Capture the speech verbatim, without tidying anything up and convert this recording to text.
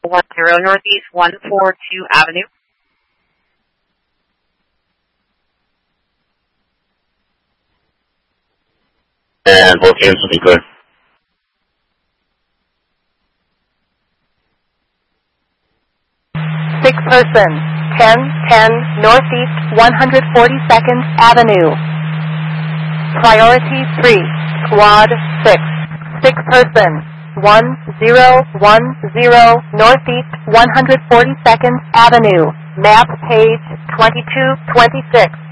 one zero Northeast one forty-two Avenue. And both units will be clear. Six person, ten ten Northeast one forty-second Avenue. Priority three, Squad six. Six person, one zero one zero Northeast one forty-second Avenue. Map page twenty-two twenty-six.